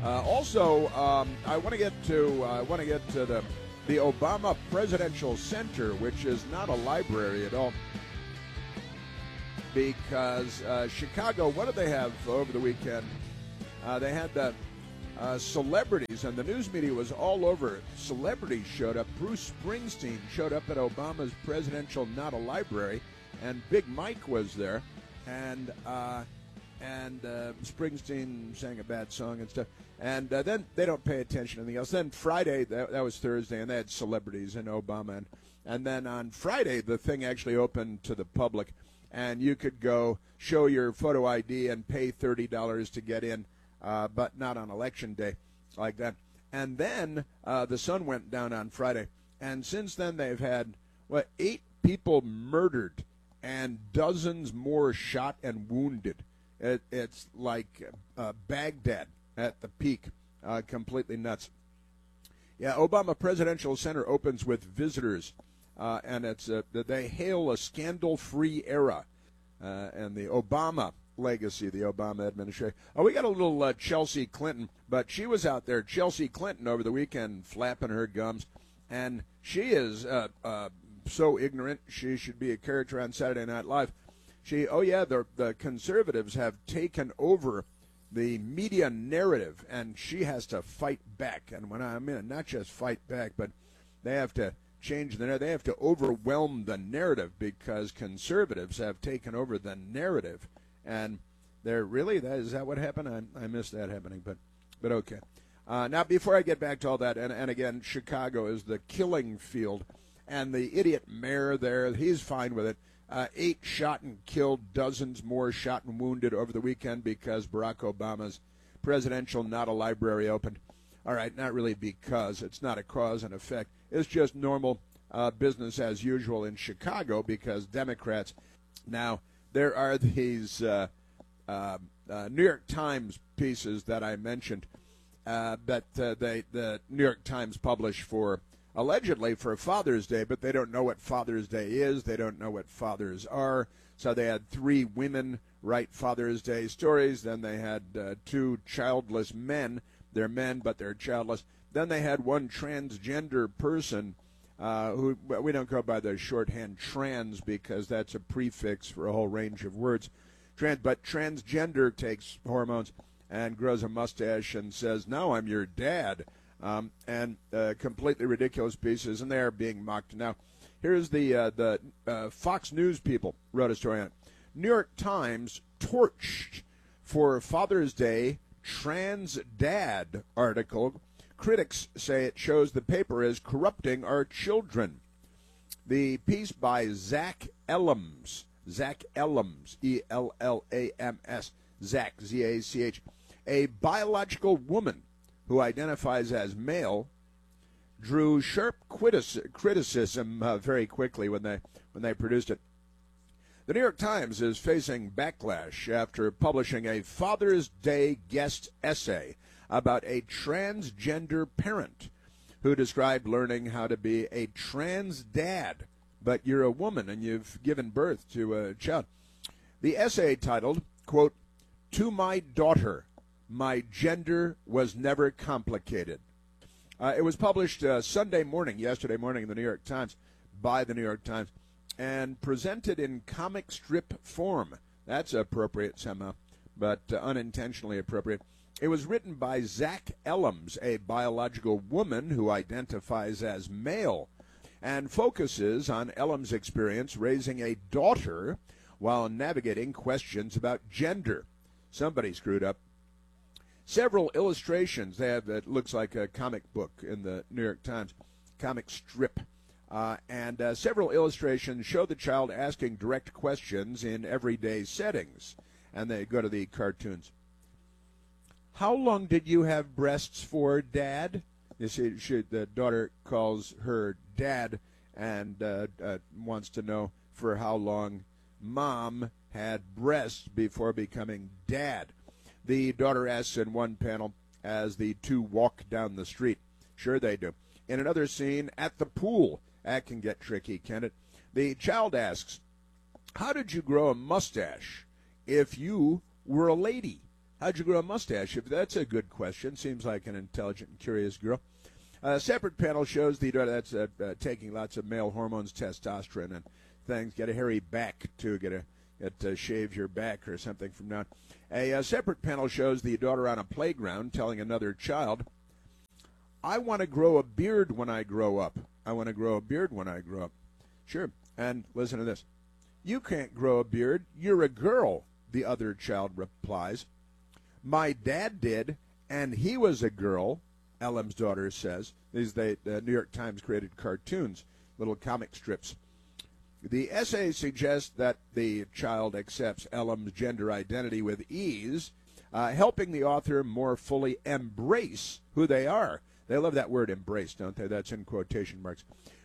I want to get to the Obama Presidential Center, which is not a library at all, because Chicago. What did they have over the weekend? They had the celebrities, and the news media was all over it. Celebrities showed up. Bruce Springsteen showed up at Obama's presidential, not a library, and Big Mike was there, and Springsteen sang a bad song and stuff. And then they don't pay attention to anything else. Then Friday, that was Thursday, and they had celebrities and Obama. And then on Friday, the thing actually opened to the public, and you could go show your photo ID and pay $30 to get in, but not on Election Day like that. And then the sun went down on Friday. And since then, they've had, 8 people murdered and dozens more shot and wounded. It's like Baghdad at the peak, completely nuts. Yeah, Obama Presidential Center opens with visitors, and it's they hail a scandal-free era and the Obama legacy, the Obama administration. Oh, we got a little Chelsea Clinton, but she was out there, Chelsea Clinton, over the weekend flapping her gums, and she is so ignorant. She should be a character on Saturday Night Live. The conservatives have taken over the media narrative, and she has to fight back. And when I mean not just fight back, but they have to change the narrative. They have to overwhelm the narrative because conservatives have taken over the narrative. And is that what happened? I missed that happening, but okay. Now, before I get back to all that, and again, Chicago is the killing field, and the idiot mayor there, he's fine with it. 8 shot and killed, dozens more shot and wounded over the weekend because Barack Obama's presidential, not a library, opened. All right, not really because. It's not a cause and effect. It's just normal business as usual in Chicago because Democrats. Now, there are these New York Times pieces that I mentioned that the New York Times published allegedly for Father's Day, but they don't know what Father's Day is. They don't know what fathers are. So they had 3 women write Father's Day stories. Then they had 2 childless men. They're men, but they're childless. Then they had 1 transgender person who we don't go by the shorthand trans because that's a prefix for a whole range of words. But transgender takes hormones and grows a mustache and says, "Now I'm your dad." And completely ridiculous pieces, and they are being mocked. Now, here's the Fox News people wrote a story on it. New York Times torched for Father's Day trans dad article. Critics say it shows the paper is corrupting our children. The piece by Zach Ellams, E-L-L-A-M-S, Zach, Z-A-C-H, a biological woman who identifies as male, drew sharp criticism very quickly when they produced it. The New York Times is facing backlash after publishing a Father's Day guest essay about a transgender parent who described learning how to be a trans dad, but you're a woman and you've given birth to a child. The essay titled, quote, "To my daughter, my gender was never complicated." It was published yesterday morning in the New York Times, by the New York Times, and presented in comic strip form. That's appropriate somehow, but unintentionally appropriate. It was written by Zach Ellams, a biological woman who identifies as male, and focuses on Ellams' experience raising a daughter while navigating questions about gender. Somebody screwed up. Several illustrations. They have it looks like a comic book in the New York Times, comic strip. And several illustrations show the child asking direct questions in everyday settings. And they go to the cartoons. "How long did you have breasts for, Dad?" You see, the daughter calls her dad and wants to know for how long Mom had breasts before becoming dad. The daughter asks in one panel as the 2 walk down the street. Sure they do. In another scene, at the pool. That can get tricky, can it? The child asks, "How did you grow a mustache if you were a lady?" How'd you grow a mustache? If that's a good question. Seems like an intelligent and curious girl. A separate panel shows the daughter that's taking lots of male hormones, testosterone, and things. Get a hairy back, too. Shave your back or something from now on. A separate panel shows the daughter on a playground telling another child, I want to grow a beard when I grow up. I want to grow a beard when I grow up. Sure. And listen to this. You can't grow a beard. You're a girl, the other child replies. My dad did, and he was a girl, Elam's daughter says. These New York Times created cartoons, little comic strips. The essay suggests that the child accepts Elam's gender identity with ease, helping the author more fully embrace who they are. They love that word embrace, don't they? That's in quotation marks.